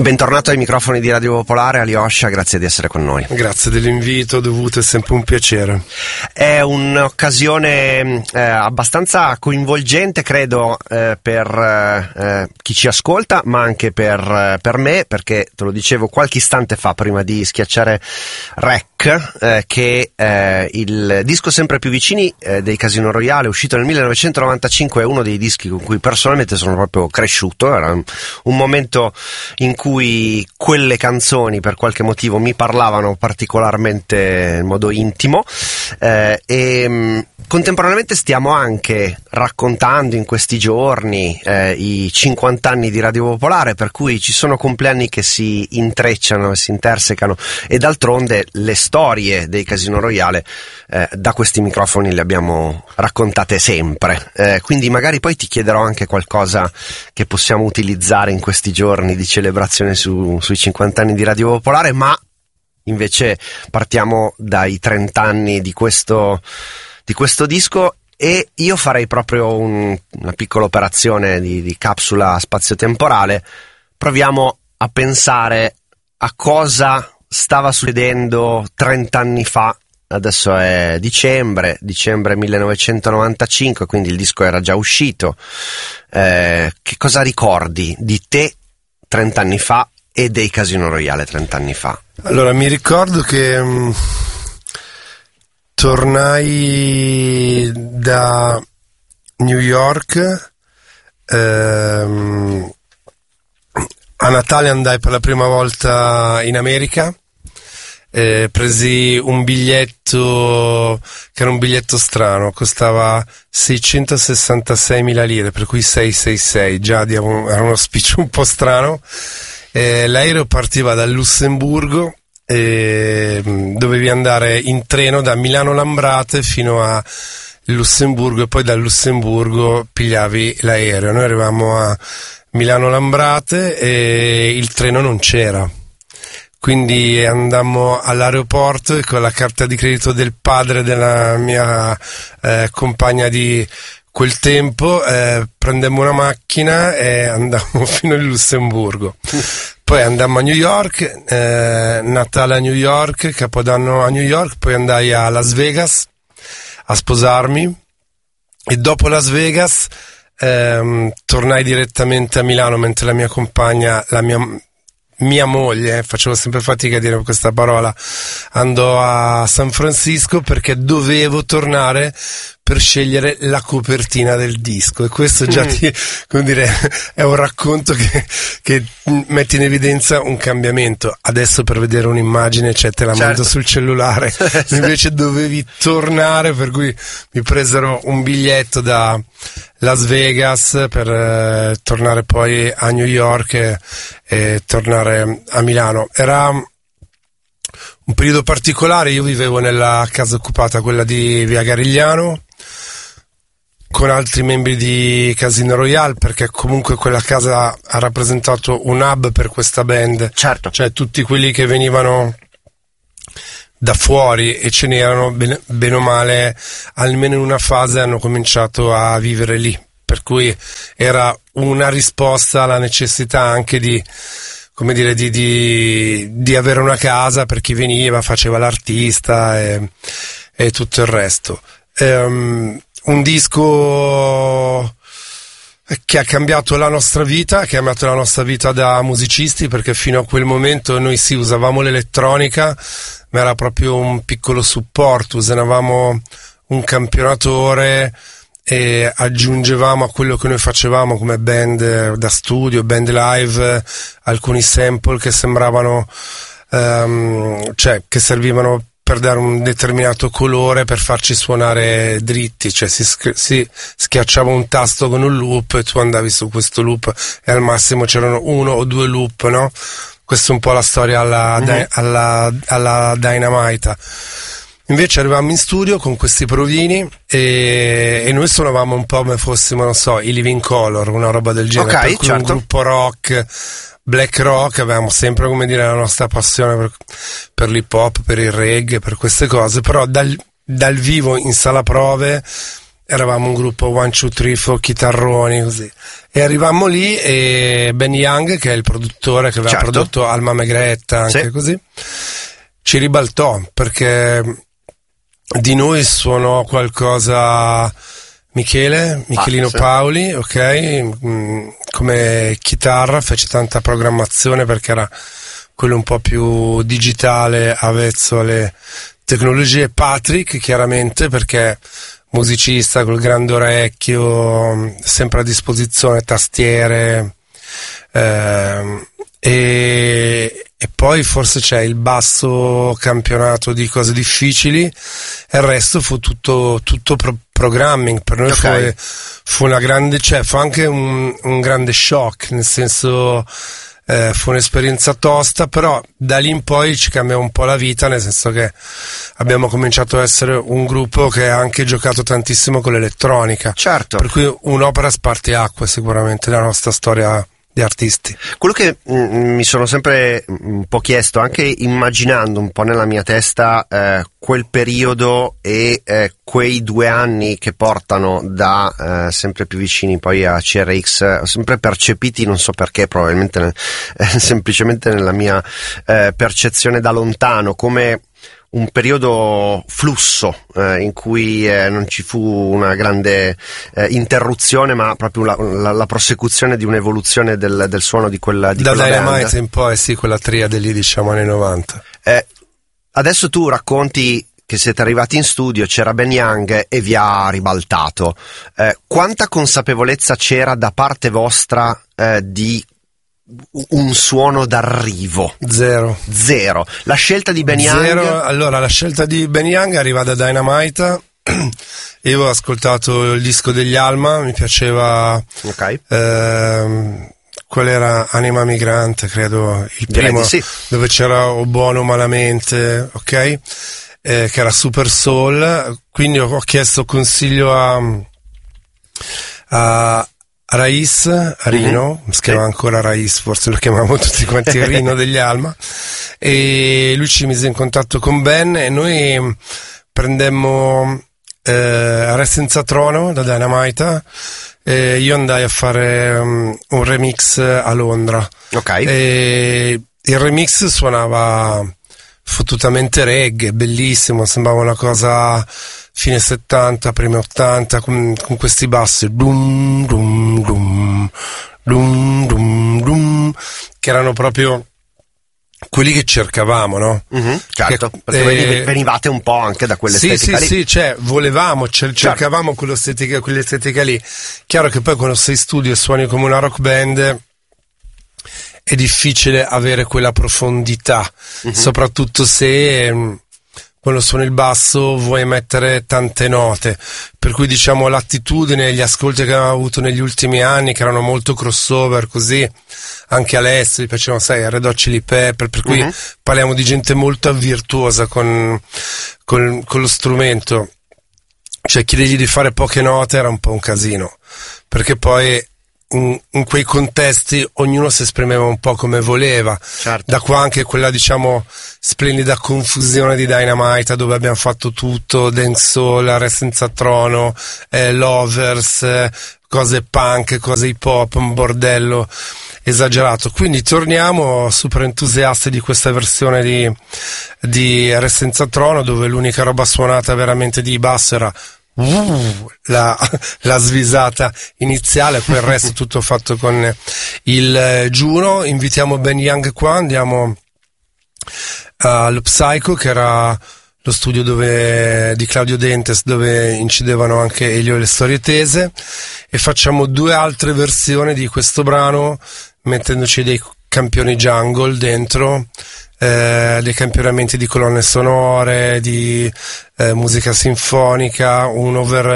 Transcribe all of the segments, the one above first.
Bentornato ai microfoni di Radio Popolare, Alyosha, grazie di essere con noi. Grazie dell'invito dovuto, è sempre un piacere. È un'occasione abbastanza coinvolgente, credo, per chi ci ascolta, ma anche per me, perché te lo dicevo qualche istante fa, prima di schiacciare Rec, che il disco Sempre più vicini dei Casino Royale, uscito nel 1995, è uno dei dischi con cui personalmente sono proprio cresciuto. Era un momento in cui quelle canzoni per qualche motivo mi parlavano particolarmente in modo intimo, e contemporaneamente stiamo anche raccontando in questi giorni i 50 anni di Radio Popolare, per cui ci sono compleanni che si intrecciano e si intersecano, e d'altronde le storie dei Casino Royale da questi microfoni le abbiamo raccontate sempre, quindi magari poi ti chiederò anche qualcosa che possiamo utilizzare in questi giorni di celebrazione sui 50 anni di Radio Popolare, ma invece partiamo dai 30 anni di questo disco, e io farei proprio una piccola operazione di capsula spazio-temporale. Proviamo a pensare a cosa stava succedendo 30 anni fa. Adesso è dicembre 1995, quindi il disco era già uscito. Che cosa ricordi di te 30 anni fa e dei Casino Royale 30 anni fa? Allora, mi ricordo che tornai da New York, a Natale andai per la prima volta in America. Presi un biglietto che era un biglietto strano, costava 666.000 lire, per cui 666, già era uno speech un po' strano. L'aereo partiva dal Lussemburgo, dovevi andare in treno da Milano Lambrate fino a Lussemburgo, e poi dal Lussemburgo pigliavi l'aereo. Noi arrivavamo a Milano Lambrate e il treno non c'era. Quindi andammo all'aeroporto e con la carta di credito del padre della mia compagna di quel tempo prendemmo una macchina e andammo fino in Lussemburgo. Poi andammo a New York, Natale a New York, Capodanno a New York, poi andai a Las Vegas a sposarmi, e dopo Las Vegas tornai direttamente a Milano, mentre la mia compagna, mia moglie, facevo sempre fatica a dire questa parola, andò a San Francisco perché dovevo tornare per scegliere la copertina del disco, e questo già come dire, è un racconto che mette in evidenza un cambiamento. Adesso per vedere un'immagine te la mando sul cellulare, invece dovevi tornare, per cui mi presero un biglietto da Las Vegas per tornare poi a New York e tornare a Milano. Era un periodo particolare. Io vivevo nella casa occupata, quella di Via Garigliano, con altri membri di Casino Royale, perché comunque quella casa ha rappresentato un hub per questa band. Certo. Cioè tutti quelli che venivano da fuori, e ce n'erano bene o male, almeno in una fase hanno cominciato a vivere lì, per cui era una risposta alla necessità anche di, come dire, di avere una casa per chi veniva, faceva l'artista e tutto il resto. Un disco che ha cambiato la nostra vita, da musicisti, perché fino a quel momento noi sì usavamo l'elettronica, ma era proprio un piccolo supporto, usavamo un campionatore e aggiungevamo a quello che noi facevamo come band da studio, band live, alcuni sample che sembravano che servivano per dare un determinato colore, per farci suonare dritti, cioè si schiacciava un tasto con un loop e tu andavi su questo loop, e al massimo c'erano uno o due loop, no? Questa è un po' la storia alla Dynamite. Invece arrivavamo in studio con questi provini e noi suonavamo un po' come fossimo, non so, i Living Color, una roba del genere. Ok, per cui un gruppo rock, black rock, avevamo sempre, come dire, la nostra passione per l'hip hop, per il reggae, per queste cose, però dal vivo in sala prove eravamo un gruppo 1, 2, 3, 4 chitarroni, così. E arrivammo lì e Benny Young, che è il produttore che aveva prodotto Alma Megretta, anche così, ci ribaltò, perché di noi suonò qualcosa Michelino Paoli, come chitarra, fece tanta programmazione perché era quello un po' più digitale, avvezzo alle tecnologie. Patrick, chiaramente, perché musicista col grande orecchio, sempre a disposizione, tastiere, e poi forse c'è il basso campionato di cose difficili, e il resto fu tutto programming. Per noi fu una grande, fu anche un grande shock, nel senso, fu un'esperienza tosta, però da lì in poi ci cambiò un po' la vita, nel senso che abbiamo cominciato a essere un gruppo che ha anche giocato tantissimo con l'elettronica, per cui un'opera spartiacque sicuramente la nostra storia di artisti. Quello che mi sono sempre un po' chiesto, anche immaginando un po' nella mia testa quel periodo e quei 2 anni che portano da sempre più vicini poi a CRX, ho sempre percepiti, non so perché, probabilmente semplicemente nella mia percezione da lontano, come un periodo flusso in cui non ci fu una grande interruzione, ma proprio la prosecuzione di un'evoluzione del suono di quella da Dynamite in poi, quella triade lì, diciamo, anni 90. Adesso tu racconti che siete arrivati in studio, c'era Ben Young e vi ha ribaltato. Quanta consapevolezza c'era da parte vostra di un suono d'arrivo? Zero. La scelta di Ben Young? Allora, la scelta di Ben Young arriva da Dynamite. Io ho ascoltato il disco degli Alma, mi piaceva. Qual era? Anima Migrante, credo, il primo, dove c'era O Buono Malamente, che era super soul. Quindi ho chiesto consiglio a Rino, si chiama ancora Raiz, forse lo chiamavamo tutti quanti Rino degli Alma, e lui ci mise in contatto con Ben e noi prendemmo Re senza trono da Dynamite, e io andai a fare un remix a Londra. E il remix suonava fottutamente reggae, bellissimo, sembrava una cosa fine 70, primi 80, con questi bassi dum dum dum dum dum dum, che erano proprio quelli che cercavamo, no? Certo, perché venivate un po' anche da quell'estetica lì. Sì, volevamo, cercavamo quell'estetica lì. Chiaro che poi quando sei in studio e suoni come una rock band è difficile avere quella profondità, soprattutto se quando suoni il basso vuoi mettere tante note, per cui diciamo l'attitudine, gli ascolti che abbiamo avuto negli ultimi anni, che erano molto crossover, così anche all'estero, gli piacevano, Red Hot Chili Pepper, per cui parliamo di gente molto virtuosa con lo strumento, cioè chiedergli di fare poche note era un po' un casino, perché poi in quei contesti ognuno si esprimeva un po' come voleva. Da qua anche quella, diciamo, splendida confusione di Dynamite, dove abbiamo fatto tutto, dancehall, Re senza trono, Lovers, cose punk, cose hip hop, un bordello esagerato. Quindi torniamo super entusiasti di questa versione di Re senza trono, dove l'unica roba suonata veramente di basso era la svisata iniziale, poi il resto tutto fatto con il Juno. Invitiamo Ben Young qua, andiamo allo Psycho, che era lo studio di Claudio Dentes, dove incidevano anche Elio e le storie tese, e facciamo 2 altre versioni di questo brano mettendoci dei campioni jungle dentro, dei campionamenti di colonne sonore, di musica sinfonica, un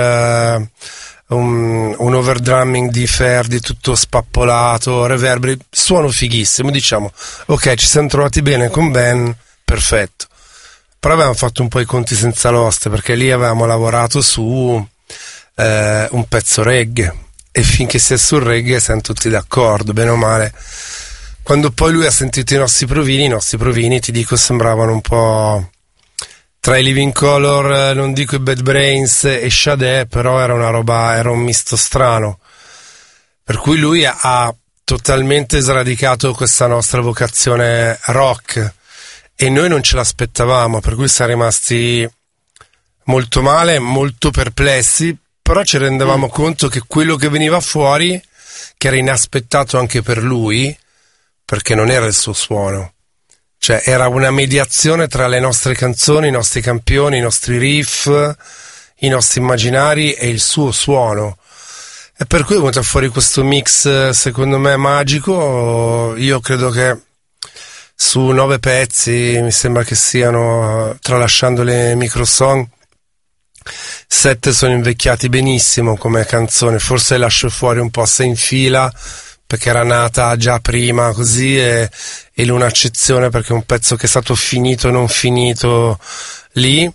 overdrumming di Ferdi tutto spappolato, reverberi, suono fighissimo. Diciamo, ok, ci siamo trovati bene con Ben, perfetto. Però avevamo fatto un po' i conti senza l'oste, perché lì avevamo lavorato su un pezzo reggae, e finché si è sul reggae siamo tutti d'accordo, bene o male. Quando poi lui ha sentito i nostri provini, ti dico, sembravano un po' tra i Living Colour, non dico i Bad Brains e Sade, però era un misto strano. Per cui lui ha totalmente sradicato questa nostra vocazione rock e noi non ce l'aspettavamo, per cui siamo rimasti molto male, molto perplessi, però ci rendevamo conto che quello che veniva fuori, che era inaspettato anche per lui, perché non era il suo suono, cioè era una mediazione tra le nostre canzoni, i nostri campioni, i nostri riff, i nostri immaginari e il suo suono. E per cui è venuto fuori questo mix, secondo me, magico. Io credo che su 9 pezzi, mi sembra che siano, tralasciando le microsong, 7 sono invecchiati benissimo come canzone. Forse lascio fuori un po' Sei in fila, perché era nata già prima così, e l'un'accezione perché è un pezzo che è stato finito e non finito lì.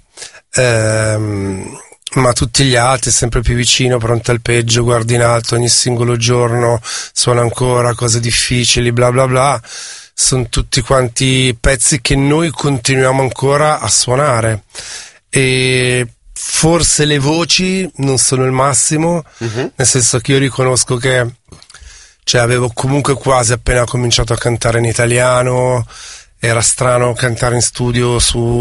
Ma tutti gli altri, sempre più vicino, Pronto al peggio, Guardi in alto, Ogni singolo giorno, Suona ancora, Cose difficili, bla bla bla, sono tutti quanti pezzi che noi continuiamo ancora a suonare, e forse le voci non sono il massimo, nel senso che io riconosco che, cioè, avevo comunque quasi appena cominciato a cantare in italiano, era strano cantare in studio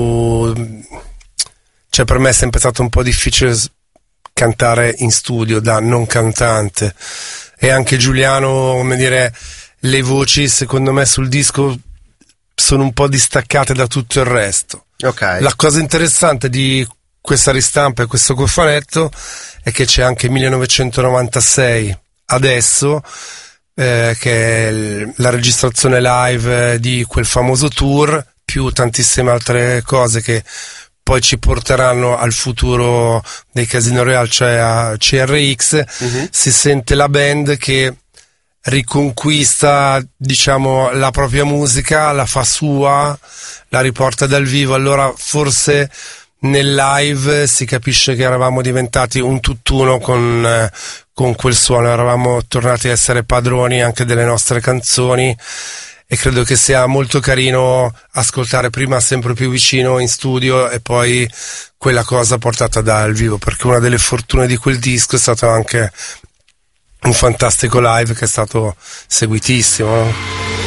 cioè per me è sempre stato un po' difficile cantare in studio da non cantante, e anche Giuliano, come dire, le voci secondo me sul disco sono un po' distaccate da tutto il resto. Okay. La cosa interessante di questa ristampa e questo cofanetto è che c'è anche 1996 adesso, che è la registrazione live di quel famoso tour, più tantissime altre cose che poi ci porteranno al futuro dei Casino Royale, cioè a CRX. Si sente la band che riconquista, diciamo, la propria musica, la fa sua, la riporta dal vivo. Allora forse nel live si capisce che eravamo diventati un tutt'uno con quel suono, eravamo tornati a essere padroni anche delle nostre canzoni. E credo che sia molto carino ascoltare prima Sempre più vicino in studio e poi quella cosa portata dal vivo, perché una delle fortune di quel disco è stato anche un fantastico live che è stato seguitissimo, no?